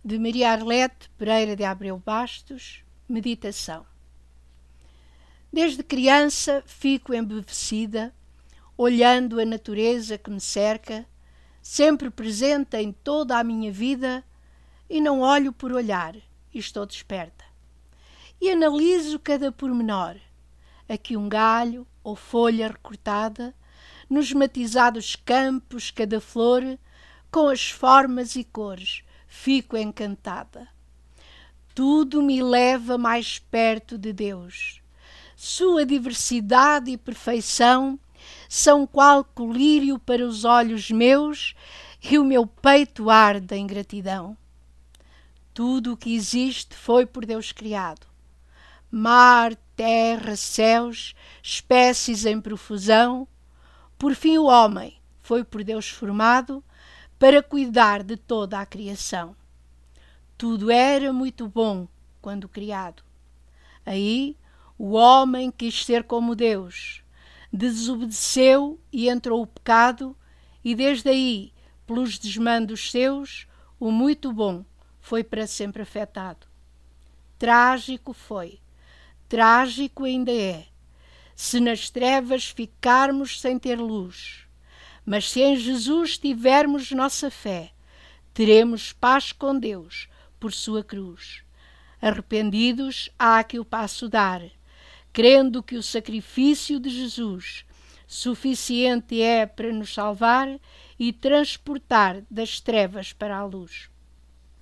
de Maria Arlete Pereira de Abreu Bastos. Meditação. Desde criança fico embevecida, olhando a natureza que me cerca, sempre presente em toda a minha vida, e não olho por olhar, e estou desperta. E analiso cada pormenor, aqui um galho ou folha recortada, nos matizados campos, cada flor, com as formas e cores, fico encantada. Tudo me leva mais perto de Deus. Sua diversidade e perfeição são qual colírio para os olhos meus, e o meu peito arde em gratidão. Tudo o que existe foi por Deus criado. Mar, terra, céus, espécies em profusão. Por fim o homem foi por Deus formado para cuidar de toda a criação. Tudo era muito bom quando criado. Aí o homem quis ser como Deus, desobedeceu e entrou o pecado, e desde aí, pelos desmandos seus, o muito bom foi para sempre afetado. Trágico foi, trágico ainda é, se nas trevas ficarmos sem ter luz. Mas se em Jesus tivermos nossa fé, teremos paz com Deus por sua cruz. Arrependidos, há que o passo dar, crendo que o sacrifício de Jesus suficiente é para nos salvar e transportar das trevas para a luz.